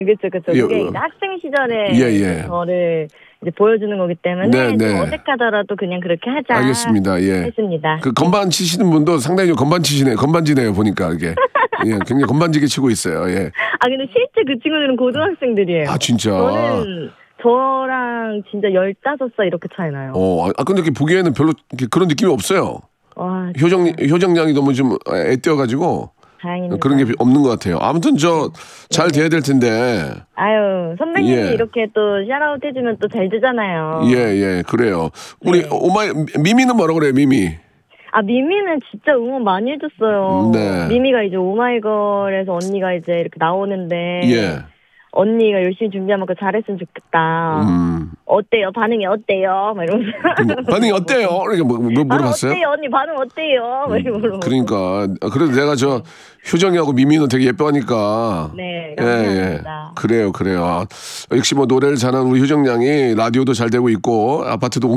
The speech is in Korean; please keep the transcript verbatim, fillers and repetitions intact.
그렇죠, 그렇죠. 예, 그게 어. 이제 학생 시절에 예, 예. 저를 이제 보여주는 거기 때문에 네, 좀 네. 어색하다라도 그냥 그렇게 하자. 알겠습니다. 예. 했습니다. 그 건반 치시는 분도 상당히 좀 건반 치시네요. 건반지네요, 보니까 이게. 예, 굉장히 건반지게 치고 있어요. 예. 아 근데 실제 그 친구들은 고등학생들이에요. 아, 진짜. 저는 저랑 진짜 열다섯 살 이렇게 차이 나요. 어, 아 근데 이렇게 보기에는 별로 이렇게 그런 느낌이 없어요. 와, 효정 진짜 효정량이 너무 좀 애띄어가지고 다행입니다. 그런 게 없는 것 같아요. 아무튼 저 잘 네. 돼야 될 텐데. 아유 선배님이 예. 이렇게 또 샤라웃 해주면 또 잘 되잖아요. 예, 예, 그래요. 우리 네. 오마이 미미는 뭐라 그래요, 미미? 아 미미는 진짜 응원 많이 해줬어요. 네. 미미가 이제 오마이걸에서 언니가 이제 이렇게 나오는데 예. 언니가 열심히 준비하면 그 잘했으면 좋겠다. 음. 어때요? 반응이 어때요? 막 이러면서. 뭐, 반응이 어때요? 이렇게 뭐, 뭐 반응 물어봤어요? 어때요? 언니 반응 어때요? 막 이러고 물어보고. 그러니까 그래도 내가 저 효정이하고 미미는 되게 예뻐하니까. 네, 예, 예. 감사합니다. 그래요, 그래요. 아, 역시 뭐 노래를 잘하는 우리 효정 양이 라디오도 잘 되고 있고 아파트도